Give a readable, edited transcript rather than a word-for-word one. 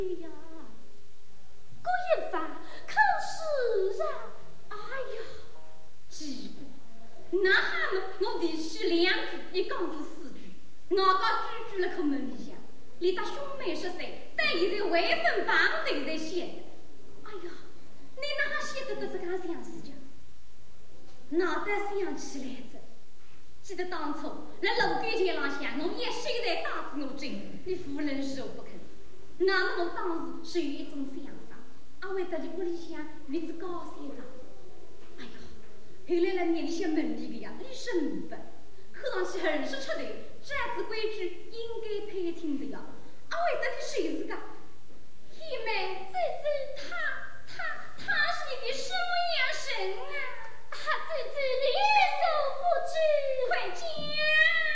呀，这一番可是啊，哎呀，奇怪，那哈么我必须两句，一讲子四句，我把句了口门里向，你到兄妹10岁，但现在为本帮头在写的，哎呀，你哪哈写得这个样事情？脑袋想起来着。记得当初在楼梯前浪向，我一心在打子我针，你夫人受不肯。那么我当时是有一种想法，阿为得你屋里向院子高些着。哎呀，后来了年里向门里个呀，你是明白，看上去很是出头，这样子规矩应该配听着呀。阿为得你谁是